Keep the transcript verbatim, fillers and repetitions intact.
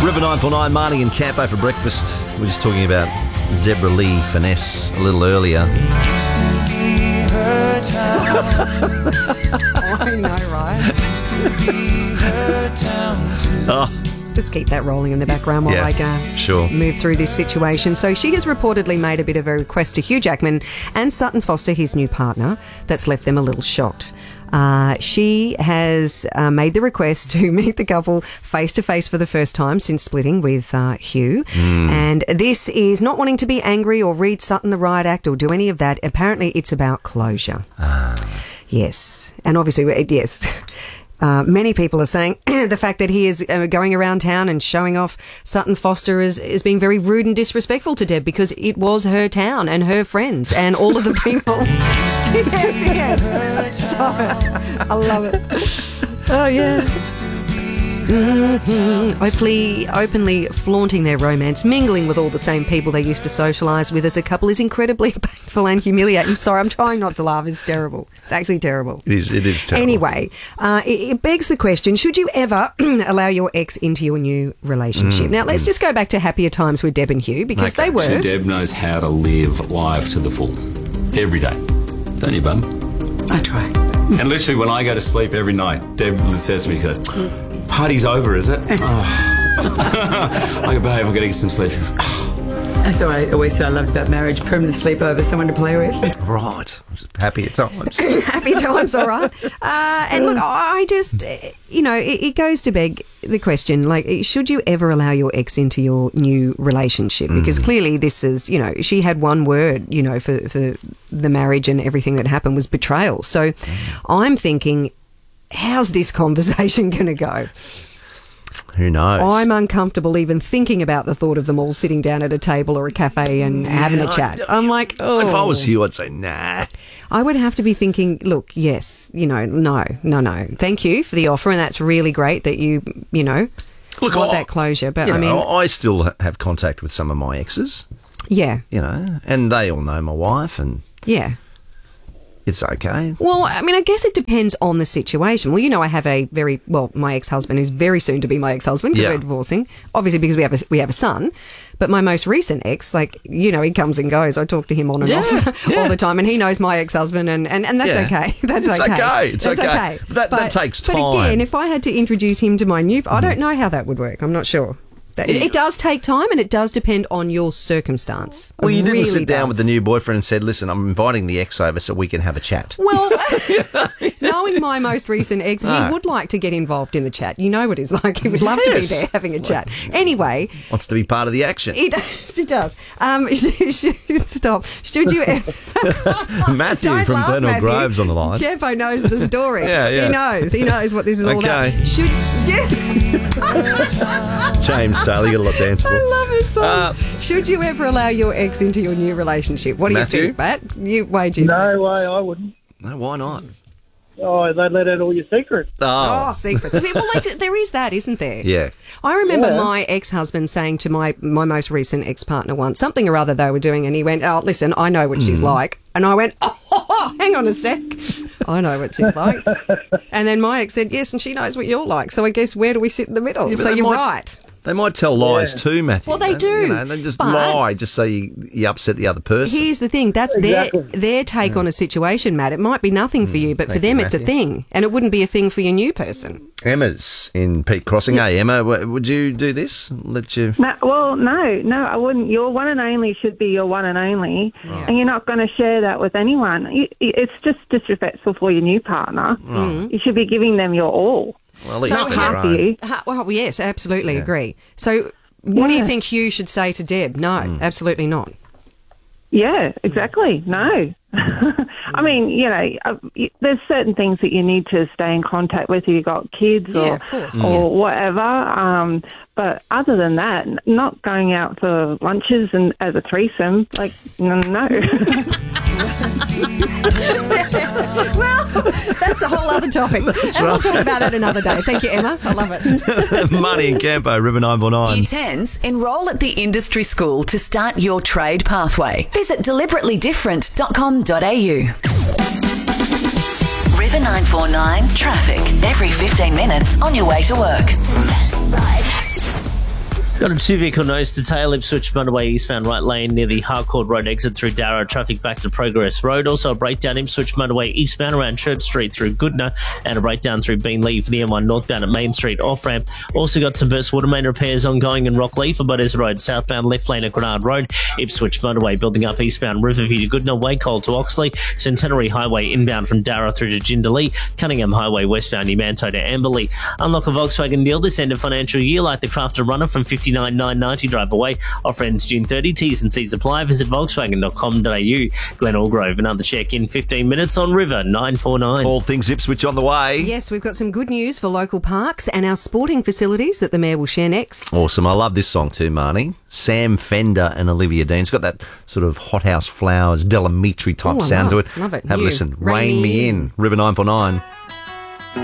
River nine four nine, Marnie and Campo for breakfast. We were just talking about Deborah Lee Finesse a little earlier. I know, right? Oh, Just keep that rolling in the background while yeah, I uh, sure. move through this situation. So she has reportedly made a bit of a request to Hugh Jackman and Sutton Foster, his new partner, that's left them a little shocked. Uh, she has uh, made the request to meet the couple face-to-face for the first time since splitting with uh, Hugh. Mm. And this is not wanting to be angry or read Sutton the riot act or do any of that. Apparently it's about closure. Ah. Yes. And obviously, yes... Uh, many people are saying the fact that he is uh, going around town and showing off Sutton Foster as, as being very rude and disrespectful to Deb because it was her town and her friends and all of the people. Yes, yes. Stop it. I love it. Oh, yeah. Mm-hmm. Hopefully, openly flaunting their romance, mingling with all the same people they used to socialise with as a couple is incredibly painful and humiliating. I'm sorry, I'm trying not to laugh. It's terrible. It's actually terrible. It is, it is terrible. Anyway, uh, it, it begs the question, should you ever allow your ex into your new relationship? Mm, now, let's mm. just go back to happier times with Deb and Hugh because Okay. they were... So Deb knows how to live life to the full. Every day. Don't you, bub? I try. And literally when I go to sleep every night, Deb says to me, she goes, party's over, is it? Oh. I go, babe, I've got to get some sleep. She goes, oh. That's what I always said I loved about marriage. Permanent sleepover, someone to play with. Right. Happier times. Happy times, all right. Uh, and look, I just, uh, you know, it, it goes to beg the question, like, should you ever allow your ex into your new relationship? Because clearly this is, you know, she had one word, you know, for, for the marriage and everything that happened was betrayal. So I'm thinking, how's this conversation going to go? Who knows? I'm uncomfortable even thinking about the thought of them all sitting down at a table or a cafe and having a chat. I'm like, oh. If I was you, I'd say, nah. I would have to be thinking, look, yes, you know, no, no, no. Thank you for the offer, and that's really great that you, you know, Look, want I- that closure. But You I know, mean, I still ha- have contact with some of my exes, yeah, you know, and they all know my wife, and yeah. it's okay. Well, I mean, I guess it depends on the situation. Well, you know, I have a very, well, my ex-husband who's very soon to be my ex-husband because Yeah. we're divorcing, obviously because we have a, we have a son. But my most recent ex, like, you know, he comes and goes. I talk to him on and Yeah, off yeah. all the time, and he knows my ex-husband, and, and, and that's Yeah. okay. That's It's okay. okay. It's that's okay. That- that takes But time. Mm. again, if I had to introduce him to my new, I don't know how that would work. I'm not sure. That- It, it does take time, and it does depend on your circumstance. Well, you It didn't really sit down does. with the new boyfriend and said, listen, I'm inviting the ex over so we can have a chat. Well, knowing my most recent ex, he Ah. would like to get involved in the chat. You know what he's like. He would love to be Yes. there having a chat. Anyway, Wants to be part of the action. he does. He does. Um, stop. Should you ever... Matthew Don't from laugh, Burnell Matthew. Grove's on the line. Kevo knows the story. Yeah, yeah. He knows. He knows what this is all about. Okay. Should... Yeah. James Taylor, you got a lot to answer for. I love it so Uh, Should you ever allow your ex into your new relationship? What do Matthew? you think, Matt? You, Wade, you think? No way, I wouldn't. No, why not? Oh, they let out all your secrets. Oh, Oh, secrets. I mean, well, like, there is that, isn't there? yeah. I remember Yeah. my ex-husband saying to my, my most recent ex-partner once, something or other they were doing, and he went, oh, listen, I know what she's like. And I went, oh, hang on a sec. I know what she's like. And then my ex said, yes, and she knows what you're like. So I guess where do we sit in the middle? Yeah, but so they you're might- right. They might tell lies Yeah. too, Matthew. Well, they do, You know, they just but- lie just so you, you upset the other person. Here's the thing. That's Exactly. their their take on a situation, Matt. It might be nothing for you, but for Thank them you, it's a Matthew. thing. And it wouldn't be a thing for your new person. Emma's in Peak Crossing. Hey, Emma, w- would you do this? Let you... No, well, no, no, I wouldn't. Your one and only should be your one and only, and you're not going to share that with anyone. You, it's just disrespectful for your new partner. You should be giving them your all. Well, at So least how for Half your of own. you. Ha- Well, yes, absolutely agree. So what do you Yeah. think Hugh should say to Deb? No, absolutely not. Yeah, exactly. No. I mean, you know, uh, y- there's certain things that you need to stay in contact with if you've got kids Yeah, or, of course. or whatever. Um, but other than that, n- not going out for lunches and as a threesome, like, no. no. Well, that's a whole other topic. and we'll talk about that another day. Thank you, Emma. I love it. Money in Campo, River nine four nine. Year tens, enrol at the industry school to start your trade pathway. Visit deliberately different dot com dot a u. River nine four nine traffic every fifteen minutes on your way to work. Got a two-vehicle nose to tail, Ipswich motorway eastbound right lane near the Harcourt Road exit through Darra. Traffic back to Progress Road. Also a breakdown Ipswich motorway eastbound around Church Street through Goodna, and a breakdown through Beenleigh for the M one northbound at Main Street off-ramp. Also got some burst water main repairs ongoing in Rocklea for Butters Road, southbound left lane at Granard Road. Ipswich motorway building up eastbound Riverview to Goodna, Wacol to Oxley. Centenary Highway inbound from Darra through to Jindalee. Cunningham Highway westbound Emanto to Amberley. Unlock a Volkswagen deal this end of financial year like the Crafter Runner from fifty-nine nine ninety drive away. Offer ends June thirtieth. T's and C's apply. Visit volkswagen dot com dot a u. Glen Allgrove, another check in fifteen minutes on River nine four nine. All things Ipswich on the way. Yes, we've got some good news for local parks and our sporting facilities that the Mayor will share next. Awesome. I love this song too, Marnie. Sam Fender and Olivia Dean. It's got that sort of hothouse flowers, Delamitri type Ooh, I sound love, to it. love it. Have a You. listen. Rain Rain Me Me In. In. River nine four nine.